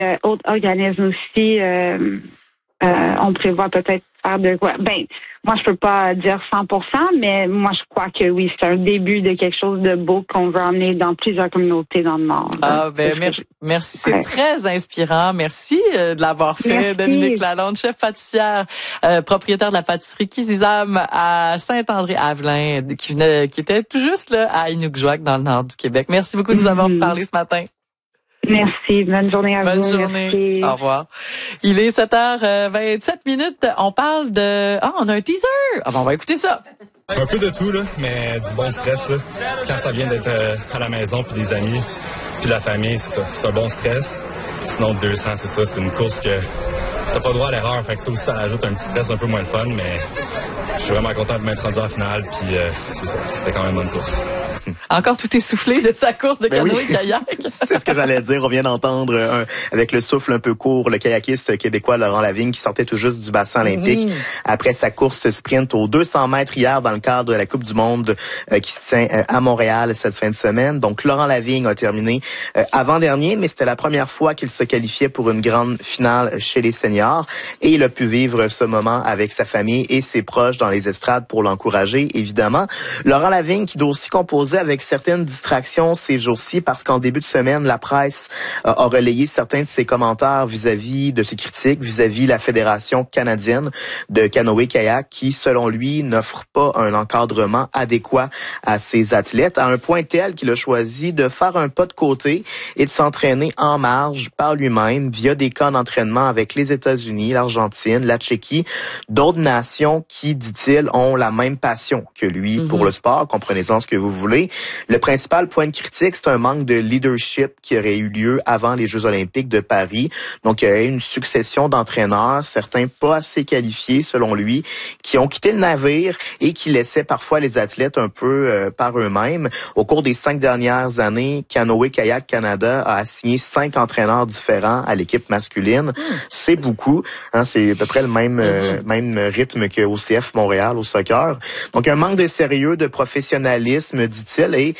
autres organismes aussi, on prévoit peut-être faire de quoi. Ben, moi, je peux pas dire 100%, mais moi, je crois que oui, c'est un début de quelque chose de beau qu'on va emmener dans plusieurs communautés dans le monde. Merci. C'est très inspirant. Merci de l'avoir fait. Merci. Dominique Lalonde, chef pâtissière, propriétaire de la pâtisserie Kizizam à Saint-André-Avelin, qui était tout juste là à Inukjuak, dans le nord du Québec. Merci beaucoup de nous avoir parlé ce matin. Merci. Bonne journée à vous. Bonne journée. Merci. Au revoir. Il est 7h27. On parle de... on a un teaser. On va écouter ça. Un peu de tout, là, mais du bon stress, là. Quand ça vient d'être à la maison, puis des amis, puis la famille, c'est ça. C'est un bon stress. Sinon, 200, c'est ça. C'est une course que t'as pas droit à l'erreur. Fait que ça aussi, ça ajoute un petit stress un peu moins le fun, mais je suis vraiment content de m'être rendu en finale, puis c'est ça. C'était quand même une bonne course. Encore tout essoufflé de sa course de canoë-kayak. C'est ce que j'allais dire. On vient d'entendre, avec le souffle un peu court, le kayakiste québécois Laurent Lavigne qui sortait tout juste du bassin olympique après sa course sprint aux 200 mètres hier dans le cadre de la Coupe du Monde qui se tient à Montréal cette fin de semaine. Donc, Laurent Lavigne a terminé avant-dernier, mais c'était la première fois qu'il se qualifiait pour une grande finale chez les seniors et il a pu vivre ce moment avec sa famille et ses proches dans les estrades pour l'encourager, évidemment. Laurent Lavigne qui doit aussi composer avec certaines distractions ces jours-ci parce qu'en début de semaine, la presse a relayé certains de ses commentaires vis-à-vis de ses critiques, vis-à-vis la Fédération canadienne de canoë-kayak qui, selon lui, n'offre pas un encadrement adéquat à ses athlètes, à un point tel qu'il a choisi de faire un pas de côté et de s'entraîner en marge par lui-même via des camps d'entraînement avec les États-Unis, l'Argentine, la Tchéquie, d'autres nations qui, dit-il, ont la même passion que lui pour le sport, comprenez-en ce que vous voulez. Le principal point de critique, c'est un manque de leadership qui aurait eu lieu avant les Jeux olympiques de Paris. Donc, il y a eu une succession d'entraîneurs, certains pas assez qualifiés selon lui, qui ont quitté le navire et qui laissaient parfois les athlètes un peu par eux-mêmes. Au cours des 5 dernières années, Canoë-Kayak Canada a assigné 5 entraîneurs différents à l'équipe masculine. C'est beaucoup. Hein, c'est à peu près le même rythme que au CF Montréal, au soccer. Donc, un manque de sérieux, de professionnalisme, dit-il, et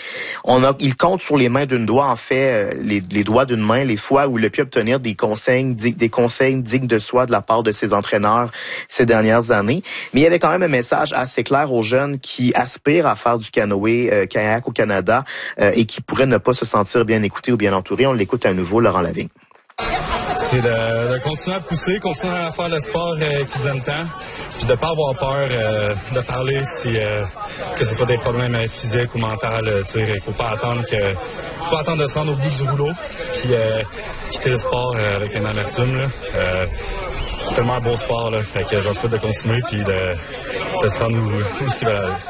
il compte sur les mains d'une doigt, en fait, les doigts d'une main, les fois où il a pu obtenir des conseils dignes de soi de la part de ses entraîneurs ces dernières années. Mais il y avait quand même un message assez clair aux jeunes qui aspirent à faire du canoë-kayak au Canada et qui pourraient ne pas se sentir bien écoutés ou bien entourés. On l'écoute à nouveau, Laurent Lavigne. C'est de continuer à pousser, continuer à faire le sport qu'ils aiment tant, puis de pas avoir peur de parler que ce soit des problèmes physiques ou mentaux. Il faut pas attendre de se rendre au bout du rouleau, puis quitter le sport avec une amertume. Là. C'est tellement un beau sport, là, fait que j'en souhaite de continuer puis de se rendre où ce qu'il va aller.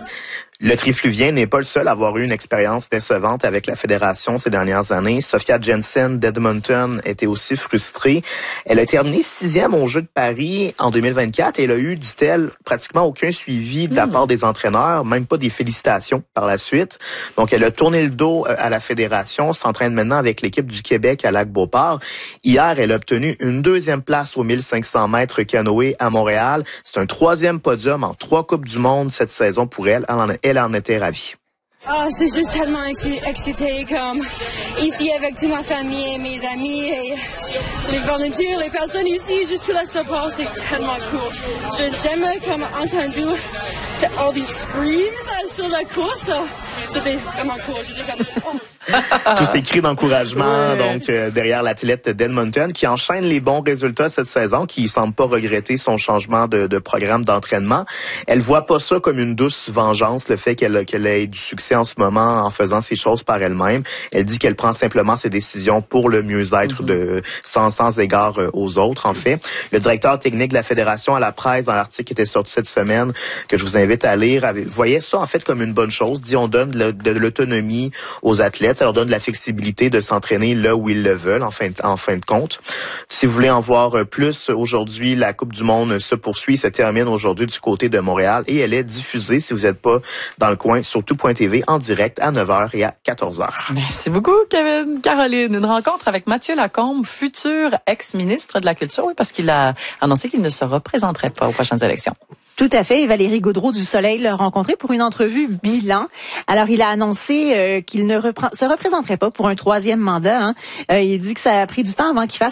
Le trifluvien n'est pas le seul à avoir eu une expérience décevante avec la fédération ces dernières années. Sophia Jensen d'Edmonton était aussi frustrée. Elle a terminé 6e aux Jeux de Paris en 2024 et elle a eu, dit-elle, pratiquement aucun suivi de la part des entraîneurs, même pas des félicitations par la suite. Donc, elle a tourné le dos à la fédération, s'entraîne maintenant avec l'équipe du Québec à Lac-Beauport. Hier, elle a obtenu une 2e place aux 1500 mètres canoë à Montréal. C'est un 3e podium en 3 Coupes du Monde cette saison pour elle. Elle en était ravie. C'est juste tellement excité, comme ici avec toute ma famille et mes amis et les volontaires, les personnes ici, juste pour le support, c'est tellement cool. J'aime comme entendu all these screams sur la course, c'était vraiment cool. J'étais comme, Tous ces cris d'encouragement, donc derrière l'athlète d'Edmonton qui enchaîne les bons résultats cette saison, qui semble pas regretter son changement de programme d'entraînement. Elle voit pas ça comme une douce vengeance, le fait qu'elle ait du succès en ce moment en faisant ces choses par elle-même. Elle dit qu'elle prend simplement ses décisions pour le mieux-être sans égard aux autres, en fait. Le directeur technique de la Fédération à la presse, dans l'article qui était sorti cette semaine, que je vous invite à lire, voyait ça en fait comme une bonne chose. Dit on donne de l'autonomie aux athlètes, ça leur donne de la flexibilité de s'entraîner là où ils le veulent, en fin de compte. Si vous voulez en voir plus, aujourd'hui, la Coupe du Monde se poursuit, se termine aujourd'hui du côté de Montréal et elle est diffusée, si vous n'êtes pas dans le coin, sur tout.tv en direct à 9h et à 14h. Merci beaucoup, Kevin. Caroline, une rencontre avec Mathieu Lacombe, futur ex-ministre de la Culture, oui, parce qu'il a annoncé qu'il ne se représenterait pas aux prochaines élections. Tout à fait. Valérie Gaudreau du Soleil l'a rencontré pour une entrevue bilan. Alors, il a annoncé qu'il ne se représenterait pas pour un 3e mandat. Il dit que ça a pris du temps avant qu'il fasse